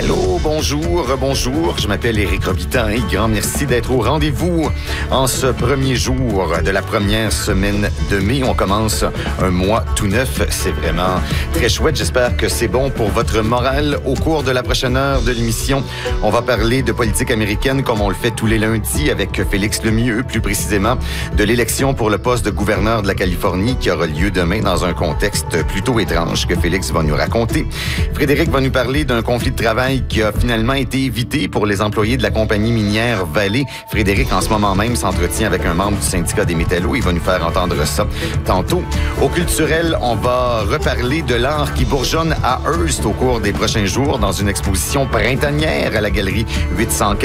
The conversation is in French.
Allô, bonjour, bonjour. Je m'appelle Éric Robitaille. Grand merci d'être au rendez-vous en ce premier jour de la première semaine de mai. On commence un mois tout neuf. C'est vraiment très chouette. J'espère que c'est bon pour votre morale. Au cours de la prochaine heure de l'émission, on va parler de politique américaine comme on le fait tous les lundis avec Félix Lemieux, plus précisément de l'élection pour le poste de gouverneur de la Californie qui aura lieu demain dans un contexte plutôt étrange que Félix va nous raconter. Frédéric va nous parler d'un conflit de travail qui a finalement été évité pour les employés de la compagnie minière Vallée. Frédéric, en ce moment même, s'entretient avec un membre du syndicat des métallos. Il va nous faire entendre ça tantôt. Au culturel, on va reparler de l'art qui bourgeonne à Hearst au cours des prochains jours dans une exposition printanière à la galerie 804.